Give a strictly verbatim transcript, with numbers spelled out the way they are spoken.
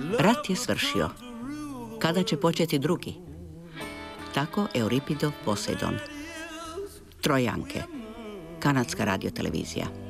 Rat je svršio. Kada će početi drugi? Tako Euripidov Poseidon. Trojanke. Kanadska radiotelevizija.